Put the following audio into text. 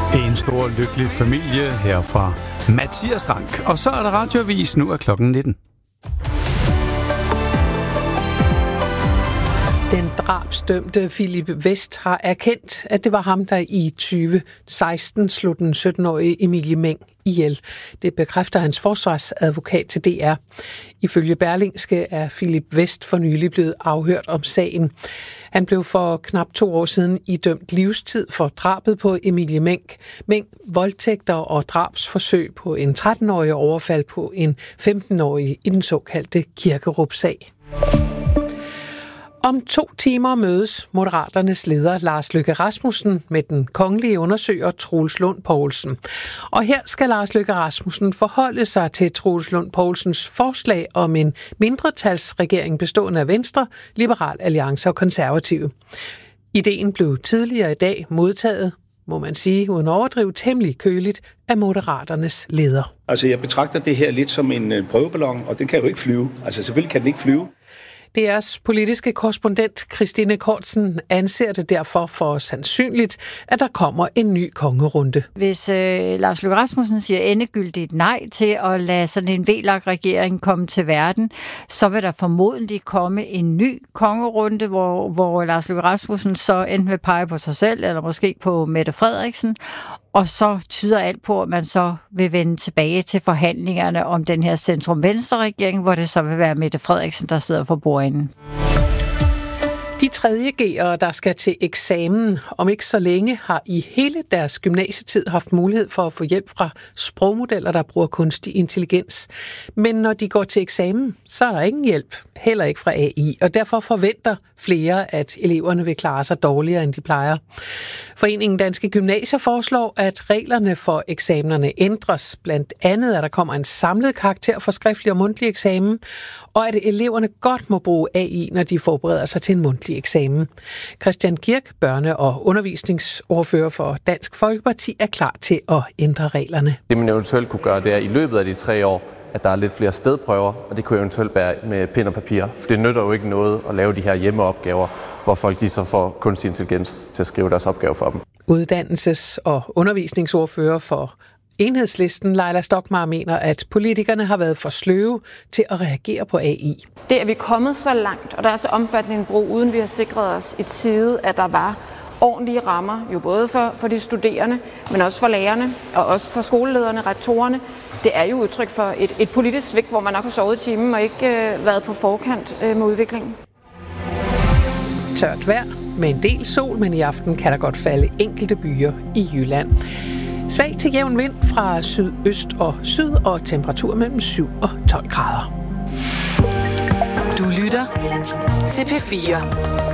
En stor lykkelig familie her fra Mathias Rank. Og så er der radioavis, nu er klokken 19. Den drabsdømte Philip West har erkendt, at det var ham, der i 2016 slog den 17-årige Emilie Meng ihjel. Det bekræfter hans forsvarsadvokat til DR. Ifølge Berlingske er Philip West for nylig blevet afhørt om sagen. Han blev for knap 2 år siden idømt livstid for drabet på Emilie Meng. Meng, voldtægter og drabsforsøg på en 13-årig overfald på en 15-årig i den såkaldte Kirkerup-sag. Om 2 timer mødes Moderaternes leder Lars Løkke Rasmussen med den kongelige undersøger Troels Lund Poulsen. Og her skal Lars Løkke Rasmussen forholde sig til Troels Lund Poulsens forslag om en mindretalsregering bestående af Venstre, Liberal Alliance og Konservative. Ideen blev tidligere i dag modtaget, må man sige, uden at overdrive, temmelig køligt af Moderaternes leder. Altså jeg betragter det her lidt som en prøveballon, og den kan jo ikke flyve. Altså selvfølgelig kan den ikke flyve. DR's politiske korrespondent Christine Kortsen anser det derfor for sandsynligt, at der kommer en ny kongerunde. Hvis Lars Løkke Rasmussen siger endegyldigt nej til at lade sådan en VLAK-regering komme til verden, så vil der formodentlig komme en ny kongerunde, hvor Lars Løkke Rasmussen så enten vil pege på sig selv, eller måske på Mette Frederiksen. Og så tyder alt på, at man så vil vende tilbage til forhandlingerne om den her centrum-venstre-regering, hvor det så vil være Mette Frederiksen, der sidder for bordenden. De 3.G'ere, der skal til eksamen om ikke så længe, har i hele deres gymnasietid haft mulighed for at få hjælp fra sprogmodeller, der bruger kunstig intelligens. Men når de går til eksamen, så er der ingen hjælp, heller ikke fra AI, og derfor forventer flere, at eleverne vil klare sig dårligere, end de plejer. Foreningen Danske Gymnasier foreslår, at reglerne for eksamenerne ændres, blandt andet, at der kommer en samlet karakter for skriftlig og mundtlig eksamen, og at eleverne godt må bruge AI, når de forbereder sig til en mundtlig eksamen. Christian Kirk, børne- og undervisningsordfører for Dansk Folkeparti, er klar til at ændre reglerne. Det man eventuelt kunne gøre, det er i løbet af de 3 år, at der er lidt flere stedprøver, og det kunne eventuelt være med pen og papir. For det nytter jo ikke noget at lave de her hjemmeopgaver, hvor folk de så får kunstig intelligens til at skrive deres opgave for dem. Uddannelses- og undervisningsordfører for Enhedslisten, Leila Stokmar, mener, at politikerne har været for sløve til at reagere på AI. Det er vi kommet så langt, og der er så omfattende en brug, uden vi har sikret os i tide, at der var ordentlige rammer, jo både for de studerende, men også for lærerne, og også for skolelederne, rektorerne. Det er jo udtryk for et politisk svigt, hvor man nok har sovet i timen og ikke været på forkant med udviklingen. Tørt vejr med en del sol, men i aften kan der godt falde enkelte byer i Jylland. Svag til jævn vind fra sydøst og syd, og temperatur mellem 7 og 12 grader. Du lytter til P4.